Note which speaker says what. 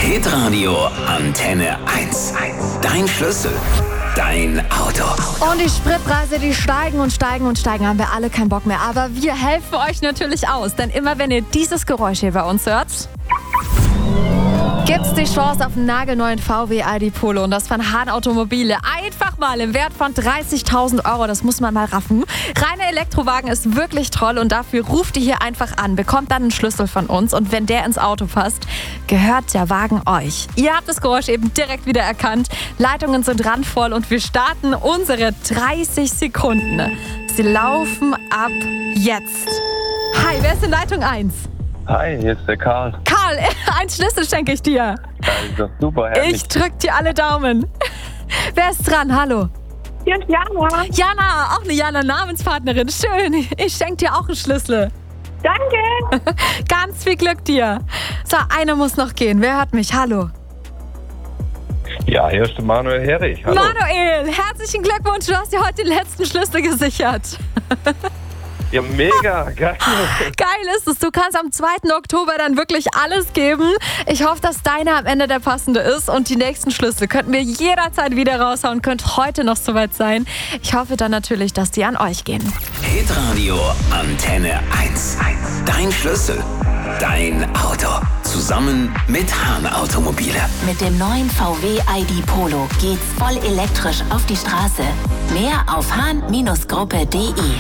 Speaker 1: Hitradio Antenne 1. Dein Schlüssel, dein Auto.
Speaker 2: Und die Spritpreise, die steigen und steigen und steigen, haben wir alle keinen Bock mehr. Aber wir helfen euch natürlich aus, denn immer wenn ihr dieses Geräusch hier bei uns hört, gibt's die Chance auf einen nagelneuen VW ID Polo und das von Hahn Automobile. Einfach mal im Wert von 30.000 Euro, das muss man mal raffen. Reiner Elektrowagen ist wirklich toll und dafür ruft ihr hier einfach an, bekommt dann einen Schlüssel von uns und wenn der ins Auto passt, gehört der Wagen euch. Ihr habt das Geräusch eben direkt wieder erkannt, Leitungen sind randvoll und wir starten unsere 30 Sekunden. Sie laufen ab jetzt. Hi, wer ist in Leitung 1?
Speaker 3: Hi, hier ist der Karl.
Speaker 2: Karl, einen Schlüssel schenke ich dir.
Speaker 3: Ja, das ist doch super, herrlich.
Speaker 2: Ich drück dir alle Daumen. Wer ist dran? Hallo.
Speaker 4: Hier ist Jana.
Speaker 2: Jana, auch eine Jana-Namenspartnerin. Schön. Ich schenke dir auch einen Schlüssel.
Speaker 4: Danke.
Speaker 2: Ganz viel Glück dir. So, einer muss noch gehen. Wer hört mich? Hallo.
Speaker 3: Ja, hier ist der Manuel Herrich. Hallo.
Speaker 2: Manuel, herzlichen Glückwunsch. Du hast dir heute den letzten Schlüssel gesichert.
Speaker 3: Ja, mega, geil.
Speaker 2: Geil ist es. Du kannst am 2. Oktober dann wirklich alles geben. Ich hoffe, dass deiner am Ende der passende ist. Und die nächsten Schlüssel könnten wir jederzeit wieder raushauen. Könnte heute noch soweit sein. Ich hoffe dann natürlich, dass die an euch gehen.
Speaker 1: Hitradio Antenne 1. Dein Schlüssel, dein Auto. Zusammen mit Hahn Automobile.
Speaker 5: Mit dem neuen VW ID Polo geht's voll elektrisch auf die Straße. Mehr auf hahn-gruppe.de.